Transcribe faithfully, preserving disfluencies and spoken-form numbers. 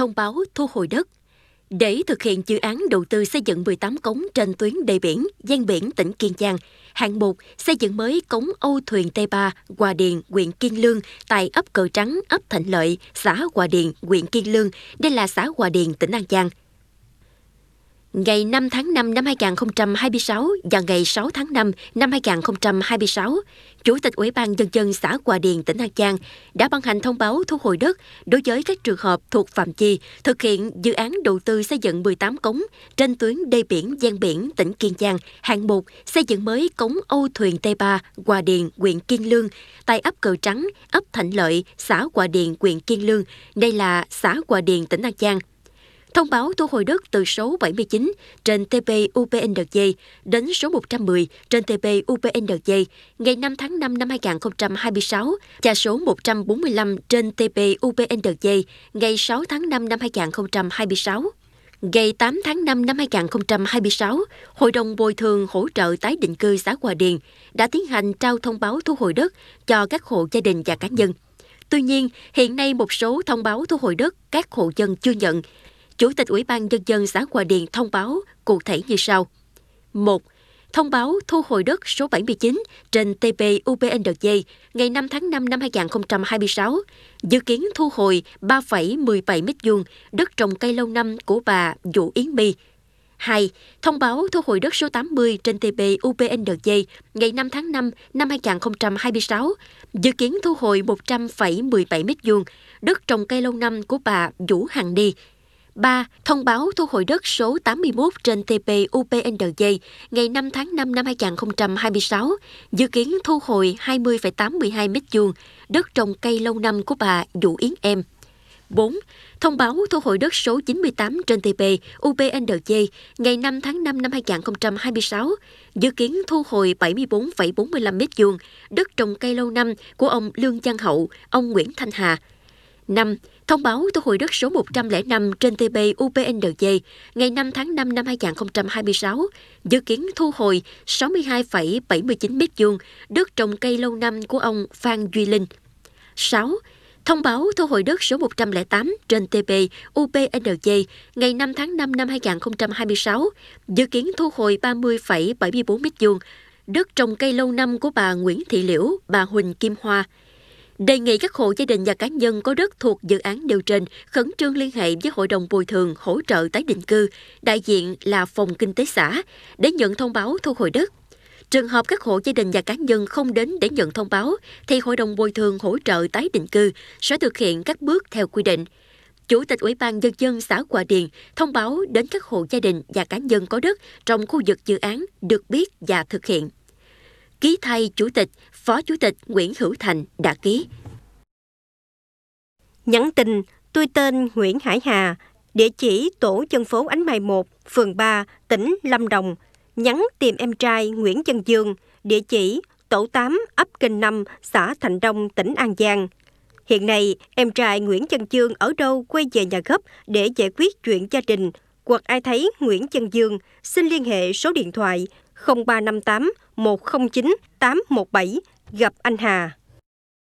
thông báo thu hồi đất. Để thực hiện dự án đầu tư xây dựng mười tám cống trên tuyến đê biển, ven biển tỉnh Kiên Giang, hạng mục xây dựng mới cống Âu Thuyền T ba, Hòa Điền, huyện Kiên Lương tại ấp Cờ Trắng, ấp Thạnh Lợi, xã Hòa Điền, huyện Kiên Lương, đây là xã Hòa Điền, tỉnh An Giang. Ngày năm tháng năm năm hai nghìn không trăm hai mươi sáu và ngày sáu tháng năm năm hai nghìn không trăm hai mươi sáu, Chủ tịch Ủy ban Nhân dân xã Hòa Điền, tỉnh An Giang đã ban hành thông báo thu hồi đất đối với các trường hợp thuộc phạm vi thực hiện dự án đầu tư xây dựng mười tám cống trên tuyến đê biển ven biển tỉnh Kiên Giang, hạng mục xây dựng mới cống Âu Thuyền T ba, Hòa Điền, huyện Kiên Lương tại ấp Cờ Trắng, ấp Thạnh Lợi, xã Hòa Điền, huyện Kiên Lương, đây là xã Hòa Điền, tỉnh An Giang. Thông báo thu hồi đất từ số bảy mươi chín trên T P U P N G đến số một trăm mười trên T P U P N G ngày năm tháng năm năm hai nghìn không trăm hai mươi sáu và số một trăm bốn mươi lăm trên T P U P N G ngày sáu tháng năm năm hai nghìn không trăm hai mươi sáu. Ngày tám tháng năm năm hai nghìn không trăm hai mươi sáu, Hội đồng bồi thường hỗ trợ tái định cư xã Hòa Điền đã tiến hành trao thông báo thu hồi đất cho các hộ gia đình và cá nhân. Tuy nhiên, hiện nay một số thông báo thu hồi đất các hộ dân chưa nhận. Chủ tịch Ủy ban Nhân dân xã Hòa Điền thông báo cụ thể như sau. một. Thông báo thu hồi đất số bảy mươi chín trên T P U P N G ngày năm tháng năm năm hai nghìn không trăm hai mươi sáu, dự kiến thu hồi ba phẩy mười bảy mét vuông đất trồng cây lâu năm của bà Vũ Yến My. hai. Thông báo thu hồi đất số tám mươi trên T P U P N G ngày năm tháng năm năm hai nghìn không trăm hai mươi sáu, dự kiến thu hồi một trăm phẩy mười bảy mét vuông đất trồng cây lâu năm của bà Vũ Hằng Ni. ba. Thông báo thu hồi đất số tám mươi mốt trên T P U P N G ngày năm tháng năm năm hai nghìn không trăm hai mươi sáu, dự kiến thu hồi hai mươi phẩy tám mươi hai mét vuông đất trồng cây lâu năm của bà Vũ Yến Em. bốn. Thông báo thu hồi đất số chín mươi tám trên T P U P N G ngày năm tháng năm năm hai nghìn không trăm hai mươi sáu, dự kiến thu hồi bảy mươi bốn phẩy bốn mươi lăm mét vuông đất trồng cây lâu năm của ông Lương Văn Hậu, ông Nguyễn Thanh Hà. năm. Thông báo thu hồi đất số một trăm lẻ năm trên T P U P N G ngày năm tháng năm năm hai nghìn không trăm hai mươi sáu, dự kiến thu hồi sáu mươi hai phẩy bảy mươi chín mét vuông đất trồng cây lâu năm của ông Phan Duy Linh. sáu. Thông báo thu hồi đất số một trăm lẻ tám trên T P U P N G ngày năm tháng năm năm hai nghìn không trăm hai mươi sáu, dự kiến thu hồi ba mươi phẩy bảy mươi bốn mét vuông đất trồng cây lâu năm của bà Nguyễn Thị Liễu, bà Huỳnh Kim Hoa. Đề nghị các hộ gia đình và cá nhân có đất thuộc dự án nêu trên khẩn trương liên hệ với Hội đồng bồi thường hỗ trợ tái định cư, đại diện là Phòng Kinh tế xã, để nhận thông báo thu hồi đất. Trường hợp các hộ gia đình và cá nhân không đến để nhận thông báo, thì Hội đồng bồi thường hỗ trợ tái định cư sẽ thực hiện các bước theo quy định. Chủ tịch Ủy ban Nhân dân xã Hòa Điền thông báo đến các hộ gia đình và cá nhân có đất trong khu vực dự án được biết và thực hiện. Ký thay Chủ tịch, Phó Chủ tịch Nguyễn Hữu Thành đã ký. Nhắn tin, tôi tên Nguyễn Hải Hà, địa chỉ tổ dân phố Ánh Mai một, phường ba, tỉnh Lâm Đồng. Nhắn tìm em trai Nguyễn Văn Dương, địa chỉ tổ tám, ấp Kênh năm, xã Thạnh Đông, tỉnh An Giang. Hiện nay, em trai Nguyễn Văn Dương ở đâu quay về nhà gấp để giải quyết chuyện gia đình, hoặc ai thấy Nguyễn Văn Dương xin liên hệ số điện thoại không ba năm tám một không chín tám một bảy gặp anh Hà.